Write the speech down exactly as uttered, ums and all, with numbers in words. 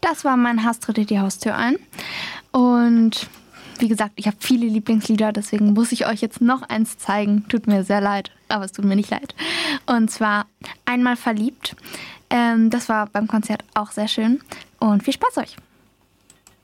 Das war mein Hass tritt die Haustür ein. Und wie gesagt, ich habe viele Lieblingslieder, deswegen muss ich euch jetzt noch eins zeigen. Tut mir sehr leid, aber es tut mir nicht leid. Und zwar Einmal verliebt. Ähm, das war beim Konzert auch sehr schön. Und viel Spaß euch!